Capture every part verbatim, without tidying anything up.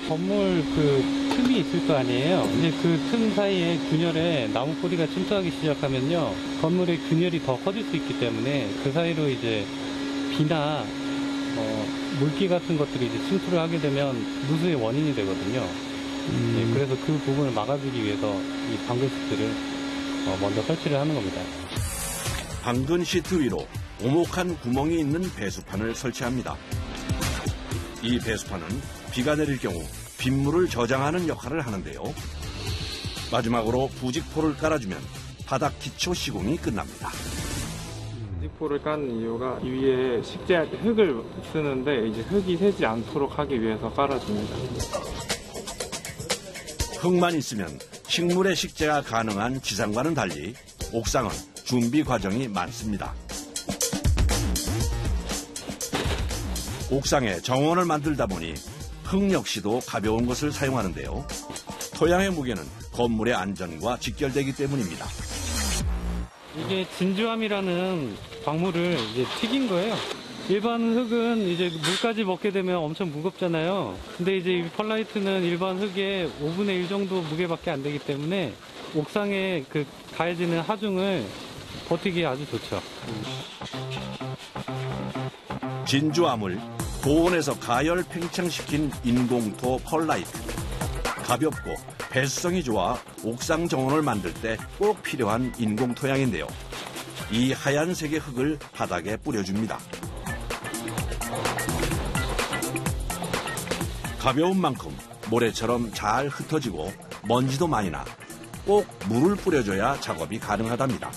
건물 그 틈이 있을 거 아니에요. 이제 그 틈 사이에 균열에 나무 뿌리가 침투하기 시작하면요, 건물의 균열이 더 커질 수 있기 때문에 그 사이로 이제 비나 어, 물기 같은 것들이 이제 침투를 하게 되면 누수의 원인이 되거든요. 음. 예, 그래서 그 부분을 막아주기 위해서 이 방근 시트를 어, 먼저 설치를 하는 겁니다. 방근 시트 위로 오목한 구멍이 있는 배수판을 설치합니다. 이 배수판은 비가 내릴 경우 빗물을 저장하는 역할을 하는데요. 마지막으로 부직포를 깔아주면 바닥 기초 시공이 끝납니다. 부직포를 까는 이유가 위에 식재할 때 흙을 쓰는데 이제 흙이 새지 않도록 하기 위해서 깔아줍니다. 흙만 있으면 식물의 식재가 가능한 지상과는 달리 옥상은 준비 과정이 많습니다. 옥상에 정원을 만들다 보니 흙 역시도 가벼운 것을 사용하는데요. 토양의 무게는 건물의 안전과 직결되기 때문입니다. 이게 진주암이라는 광물을 이제 튀긴 거예요. 일반 흙은 이제 물까지 먹게 되면 엄청 무겁잖아요. 근데 이제 이 펄라이트는 일반 흙의 오분의 일 정도 무게밖에 안 되기 때문에 옥상에 그 가해지는 하중을 버티기에 아주 좋죠. 진주암을 고온에서 가열 팽창시킨 인공토 펄라이트. 가볍고 배수성이 좋아 옥상 정원을 만들 때 꼭 필요한 인공토양인데요. 이 하얀색의 흙을 바닥에 뿌려줍니다. 가벼운 만큼 모래처럼 잘 흩어지고 먼지도 많이 나 꼭 물을 뿌려줘야 작업이 가능하답니다.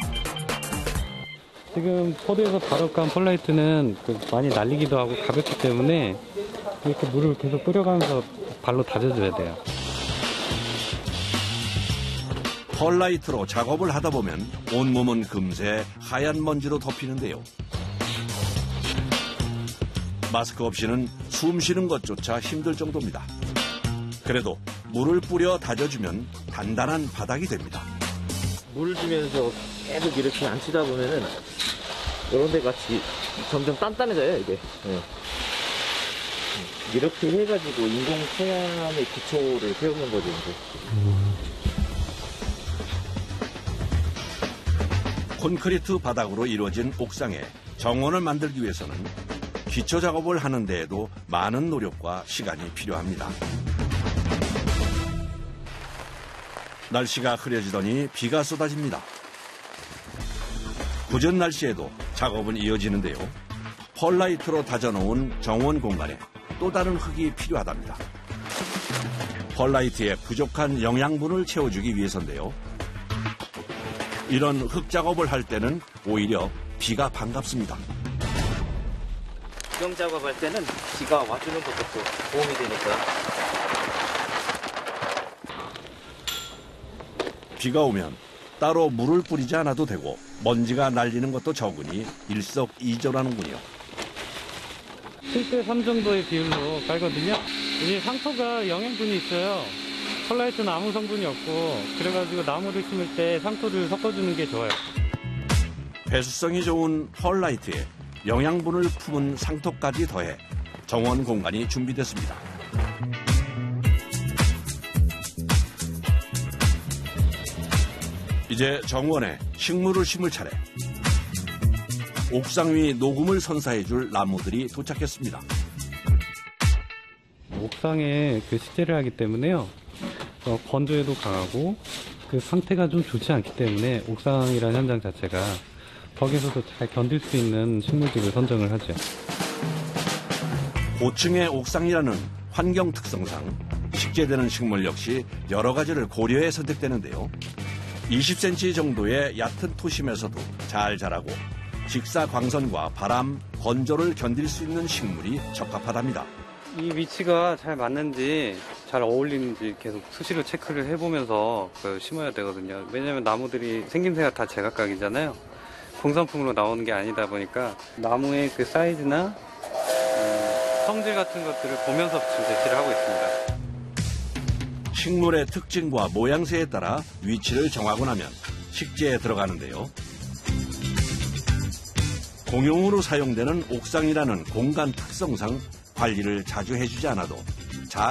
지금 포도에서 바로 깐 펄라이트는 많이 날리기도 하고 가볍기 때문에 이렇게 물을 계속 뿌려가면서 발로 다져줘야 돼요. 펄라이트로 작업을 하다 보면 온몸은 금세 하얀 먼지로 덮이는데요. 마스크 없이는 숨 쉬는 것조차 힘들 정도입니다. 그래도 물을 뿌려 다져주면 단단한 바닥이 됩니다. 물을 주면서 계속 이렇게 안 치다 보면은 이런 데 같이 점점 단단해져요, 이게. 네. 이렇게 해가지고 인공 토양의 기초를 세우는 거죠, 이제. 음. 콘크리트 바닥으로 이루어진 옥상에 정원을 만들기 위해서는 기초 작업을 하는 데에도 많은 노력과 시간이 필요합니다. 날씨가 흐려지더니 비가 쏟아집니다. 궂은 날씨에도 작업은 이어지는데요. 펄라이트로 다져놓은 정원 공간에 또 다른 흙이 필요하답니다. 펄라이트에 부족한 영양분을 채워주기 위해서인데요. 이런 흙 작업을 할 때는 오히려 비가 반갑습니다. 구경 작업할 때는 비가 와주는 것도 도움이 되니까. 비가 오면 따로 물을 뿌리지 않아도 되고 먼지가 날리는 것도 적으니 일석이조라는군요. 칠 대 삼 정도의 비율로 깔거든요. 이 상토가 영양분이 있어요. 펄라이트는 아무 성분이 없고 그래가지고 나무를 심을 때 상토를 섞어주는 게 좋아요. 배수성이 좋은 펄라이트에 영양분을 품은 상토까지 더해 정원 공간이 준비됐습니다. 이제 정원에 식물을 심을 차례. 옥상 위 녹음을 선사해줄 나무들이 도착했습니다. 옥상에 그 식재를 하기 때문에요. 어, 건조에도 강하고 그 상태가 좀 좋지 않기 때문에 옥상이라는 현장 자체가 거기서도 잘 견딜 수 있는 식물들을 선정을 하죠. 고층의 옥상이라는 환경 특성상 식재되는 식물 역시 여러 가지를 고려해 선택되는데요. 이십 센티미터 정도의 얕은 토심에서도 잘 자라고 직사광선과 바람, 건조를 견딜 수 있는 식물이 적합하답니다. 이 위치가 잘 맞는지 잘 어울리는지 계속 수시로 체크를 해보면서 그 심어야 되거든요. 왜냐하면 나무들이 생김새가 다 제각각이잖아요. 공산품으로 나오는 게 아니다 보니까 나무의 그 사이즈나 음, 성질 같은 것들을 보면서 지금 배치를 하고 있습니다. 식물의 특징과 모양새에 따라 위치를 정하고 나면 식재에 들어가는데요. 공용으로 사용되는 옥상이라는 공간 특성상 관리를 자주 해주지 않아도